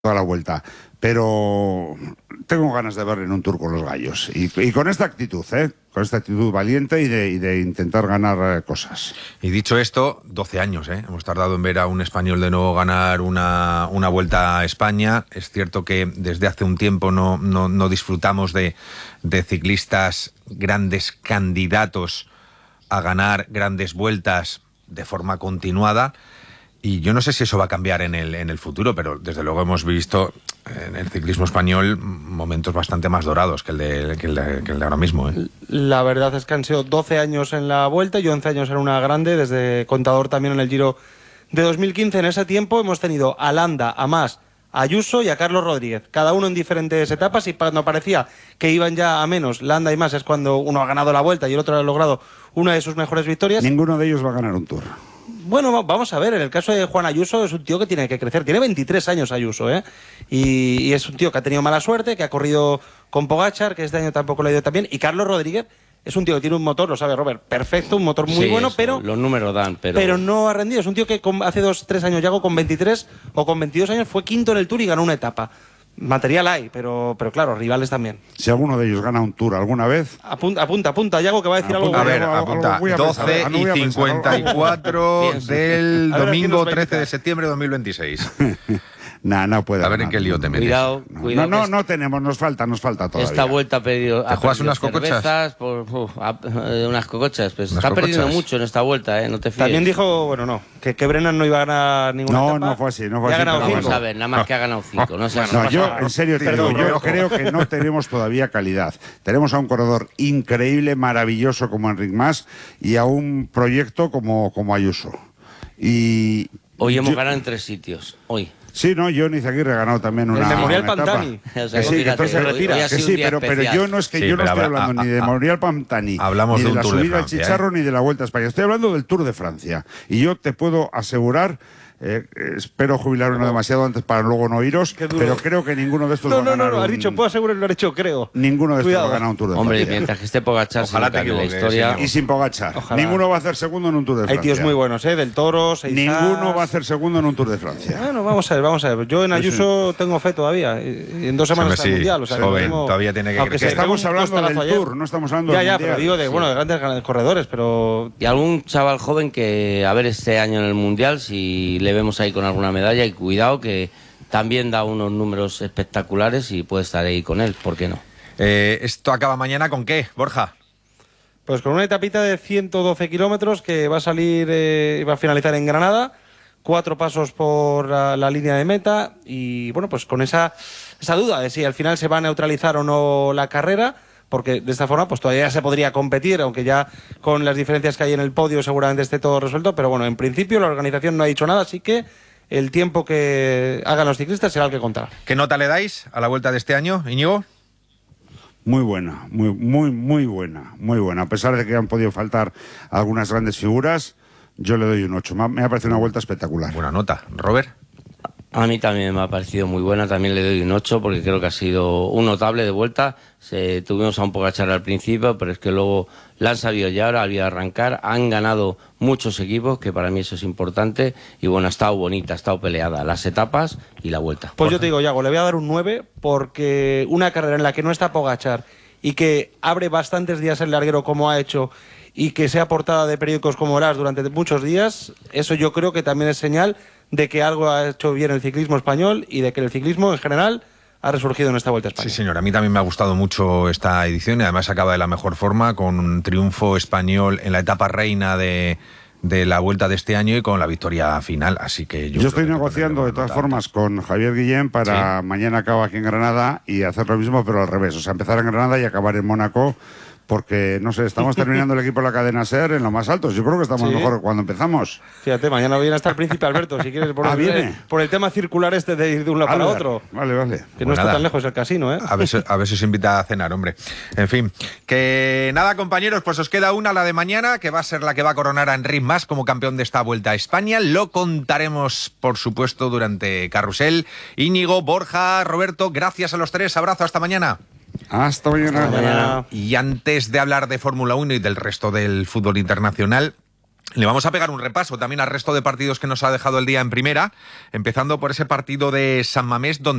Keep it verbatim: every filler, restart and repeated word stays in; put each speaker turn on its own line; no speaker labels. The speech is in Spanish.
toda la vuelta, pero tengo ganas de verle en un Tour con los gallos y, y con esta actitud, ¿eh? Con esta actitud valiente y de, y de intentar ganar eh, cosas.
Y dicho esto, doce años, ¿eh? Hemos tardado en ver a un español de nuevo ganar una, una Vuelta a España. Es cierto que desde hace un tiempo no, no, no disfrutamos de, de ciclistas grandes candidatos a ganar grandes vueltas de forma continuada. Y yo no sé si eso va a cambiar en el, en el futuro, pero desde luego hemos visto en el ciclismo español momentos bastante más dorados que el de, que el de, que el de ahora mismo, ¿eh?
La verdad es que han sido doce años en la Vuelta y once años en una grande, desde contador también en el Giro de dos mil quince. En ese tiempo hemos tenido a Landa, a Mas, a Ayuso y a Carlos Rodríguez, cada uno en diferentes etapas, y cuando parecía que iban ya a menos, Landa y Mas, es cuando uno ha ganado la Vuelta y el otro ha logrado una de sus mejores victorias.
Ninguno de ellos va a ganar un Tour.
Bueno, vamos a ver, en el caso de Juan Ayuso es un tío que tiene que crecer, tiene veintitrés años Ayuso, ¿eh? Y, y es un tío que ha tenido mala suerte, que ha corrido con Pogačar, que este año tampoco le ha ido tan bien, y Carlos Rodríguez es un tío que tiene un motor, lo sabe Robert, perfecto, un motor muy
sí,
bueno,
eso,
pero
los números dan, pero...
pero no ha rendido. Es un tío que con, hace dos, tres años, Yago, con veintitrés o con veintidós años fue quinto en el Tour y ganó una etapa. Material hay, pero, pero claro, rivales también.
Si alguno de ellos gana un Tour alguna vez...
Apunta, apunta, apunta, Yago, que va a decir
Apunta,
algo.
A ver,
algo, algo,
apunta,
voy a pensar,
doce
ah, no voy a
y
pensar,
cincuenta y cuatro
algo.
del
A ver,
domingo
¿quién nos va a
trece de
indicar?
septiembre de dos mil veintiséis.
Nah, no puede
A ver
ganar.
en qué lío te metes.
Cuidado,
No,
cuidado.
no, no,
que
no tenemos, nos falta, nos falta todavía.
esta Vuelta ha pedido...
¿Te juegas unas cocochas?
Cervezas, por, uf, ha- eh, unas cocochas, pues
Unas
está perdiendo
cocochas.
mucho en esta Vuelta, ¿eh? No te fíes.
También dijo, bueno, no, que, que Brennan no iba a ganar ninguna
No,
etapa.
no fue así, no fue
Y ha
así,
ganado
pero
Vamos
cinco.
a ver, nada más que ha ganado cinco. No, seas-
No,
pasa
yo
nada.
en serio te
Perdón,
digo, yo
ojo.
creo que no tenemos todavía calidad. Tenemos a un corredor increíble, maravilloso como Enric Mas y a un proyecto como, como Ayuso. Y
Hoy hemos
yo-
ganado en tres sitios. Hoy.
Sí, no, Johnny Izaguirre ha ganado también una,
El Memorial
una etapa.
Pantani.
O sea,
Que sí, que
fíjate,
entonces
se retira.
hoy ha
que
sido
sí,
un día
pero, pero
especial.
yo no es que
Sí,
yo no
pero
estoy
habla-
hablando
a-
ni de
a-
Memorial Pantani,
hablamos
ni
de
de
un
la
Tour de
subida al
Francia,
Chicharro, ni de la Vuelta a España. Estoy hablando del Tour de Francia. Y yo te puedo asegurar, eh, espero jubilarme no demasiado antes para luego no oíros,
Qué duro.
pero creo que ninguno de estos
No,
va a
no,
ganar
no, no, has
un-
dicho, puedo asegurar, lo has dicho, creo.
Ninguno de estos
Cuidado.
va a ganar un Tour de
Hombre,
Francia.
mientras que esté Pogačar,
Ojalá
se
te
cambie la
equivoques,
historia.
señor.
Y sin Pogačar.
Ojalá.
Ninguno va a hacer segundo en un Tour de
Hay
Francia.
tíos muy buenos, ¿eh? Del Toro, Seizás.
Ninguno va a hacer segundo en un Tour de Francia.
Bueno, vamos a ver, vamos a ver. Yo en Ayuso tengo fe todavía. Y en dos semanas está
Sí,
el Mundial. O sea, que
joven,
mismo-
todavía tiene que
aunque
crecer.
se pegó
Estamos
un
hablando del
costalazo ayer.
Tour, no estamos hablando
Ya,
del
ya,
Mundial.
pero digo de, bueno, de grandes grandes corredores, pero...
Y algún chaval joven que, a ver, este año en el Mundial, si le vemos ahí con alguna medalla, y cuidado que también da unos números espectaculares y puede estar ahí con él, ¿por qué no?
Eh, ¿Esto acaba mañana con qué, Borja?
Pues con una etapita de ciento doce kilómetros que va a salir, eh, va a finalizar en Granada, cuatro pasos por la, la línea de meta y bueno, pues con esa, esa duda de si al final se va a neutralizar o no la carrera, porque de esta forma pues todavía se podría competir, aunque ya con las diferencias que hay en el podio seguramente esté todo resuelto, pero bueno, en principio la organización no ha dicho nada, así que el tiempo que hagan los ciclistas será el que contará.
¿Qué nota le dais a la Vuelta de este año, Íñigo?
Muy buena, muy, muy, muy buena, muy buena. A pesar de que han podido faltar algunas grandes figuras, yo le doy un ocho. Me ha- me ha parecido una vuelta espectacular.
Buena nota. ¿Robert?
A mí también me ha parecido muy buena, también le doy un ocho porque creo que ha sido un notable de vuelta. Se, tuvimos a un Pogačar al principio, pero es que luego la han sabido ya, ahora había arrancar. Han ganado muchos equipos, que para mí eso es importante. Y bueno, ha estado bonita, ha estado peleada las etapas y la vuelta.
Pues yo te digo, Yago, le voy a dar un nueve porque una carrera en la que no está Pogačar y que abre bastantes días el larguero como ha hecho y que sea portada de periódicos como Horas durante muchos días, eso yo creo que también es señal de que algo ha hecho bien el ciclismo español y de que el ciclismo en general ha resurgido en esta Vuelta a España.
Sí, señor. A mí también me ha gustado mucho esta edición y además acaba de la mejor forma con un triunfo español en la etapa reina de, de la Vuelta de este año y con la victoria final. Así que yo,
Yo,
creo
estoy
que
negociando de
tendremos
todas
nota
formas con Javier Guillén para
Sí.
mañana acabo aquí en Granada y hacer lo mismo pero al revés. O sea, empezar en Granada y acabar en Mónaco porque, no sé, estamos terminando el equipo de la cadena SER en lo más altos. Yo creo que estamos
Sí.
mejor que cuando empezamos.
Fíjate, mañana viene hasta el Príncipe Alberto, si quieres, por,
Ah,
el,
¿viene?
por el tema circular este de ir de un lado para
Albert.
otro.
Vale, vale.
Que
Pues
no está
nada.
tan lejos el casino, ¿eh?
A ver, si, a ver si os invita a cenar, hombre. En fin, que nada, compañeros, pues os queda una, la de mañana, que va a ser la que va a coronar a Enric Mas como campeón de esta Vuelta a España. Lo contaremos, por supuesto, durante Carrusel. Íñigo, Borja, Roberto, gracias a los tres. Abrazo, hasta mañana.
Hasta mañana.
Hasta mañana.
Y antes de hablar de Fórmula uno y del resto del fútbol internacional, Le vamos a pegar un repaso también al resto de partidos que nos ha dejado el día en primera, empezando por ese partido de San Mamés, donde